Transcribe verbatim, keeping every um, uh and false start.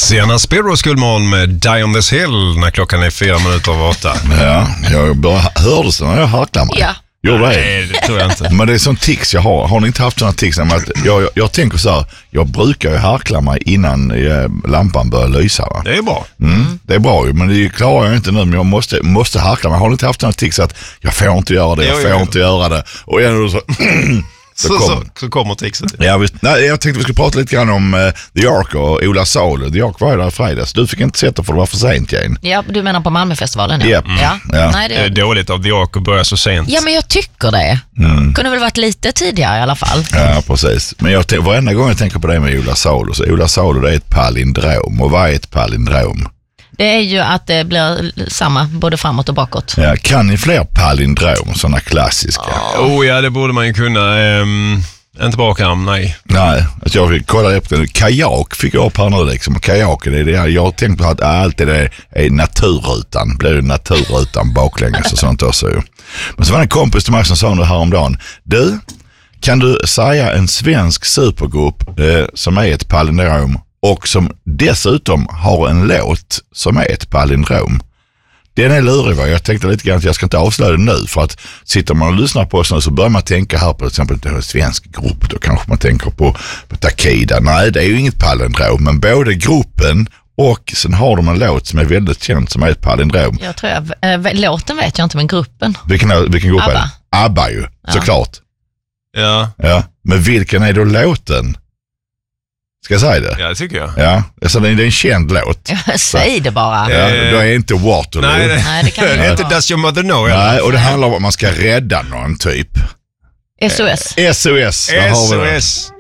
Sienna Spiro Skullman med Die on this hill när klockan är fyra minuter över åtta. Ja, jag bara hörde så när jag harklar mig. Ja. Gjorde det? Nej, det tror jag inte. Men det är sån tics jag har. Har ni inte haft såna tics? Att jag, jag, jag tänker så här, jag brukar ju harkla mig innan eh, lampan börjar lysa. Va? Det är bra. Mm, det är bra ju, men det klarar jag inte nu. Men jag måste, måste harkla mig. Har ni inte haft såna tics att jag får inte göra det, jag jo, får jo. inte göra det. Och ändå så... Så, Så, så, kom. så kommer trixet. Ja, visst. Nej, jag tänkte vi skulle prata lite grann om uh, The Ark och Ola Salo. The Ark var ju där i fredags. Du fick inte sätta för det var för sent, Jane. Ja, du menar på Malmöfestivalen? Yep. Ja. Ja. Ja. Nej, det... Det är dåligt av The Ark att börja så sent. ja, men jag tycker det. Mm. Kunde väl varit lite tidigare i alla fall. Ja, precis. Men jag t- varenda gång jag tänker på det med Ola Salo, så Ola Salo det är ett palindrom. Och vad är ett palindrom? Det är ju att det blir samma både framåt och bakåt. Ja, kan ni fler palindrom, sådana klassiska? Oh ja, det borde man ju kunna. Um, inte bakarm, nej. Nej, att jag kollade upp den. Kajak fick jag upp här nu liksom. Kajaken är det jag har tänkt på att allt det där är naturrutan. Blir ju naturrutan baklänges och sånt också ju. Men så var det en kompis till mig som sa det häromdagen. Du, kan du säga en svensk supergrupp eh, som är ett palindrom och som dessutom har en låt som är ett palindrom? Den är lurig, va? Jag tänkte lite grann att jag ska inte avslöja det nu, för att sitter man och lyssnar på oss nu så börjar man tänka här på till exempel en svensk grupp, då kanske man tänker på, på Takida. Nej, det är ju inget palindrom, men både gruppen och sen har de en låt som är väldigt känd som är ett palindrom. Jag tror jag, äh, låten vet jag inte, men gruppen. Vilken, vilken grupp Abba. är det? Abba ju, Ja. såklart. Ja, Ja. Men vilken är då låten? Ska jag säga det? ja det tycker jag. Ja, alltså det är en känd låt. Säg det bara. Ja, då är inte Waterloo. Nej, det, Nej, det kan det det är inte inte vara. Does Your Mother Know? Nej, och det handlar om att man ska rädda någon typ. S O S. S O S. där har vi det. S O S.